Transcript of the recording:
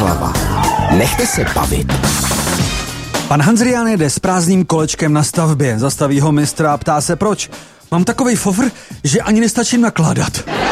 hlava. Nechte se bavit. Pan Hanzrián jede s prázdným kolečkem na stavbě. Zastaví ho mistr a ptá se proč. Mám takovej fofr, že ani nestačím nakládat.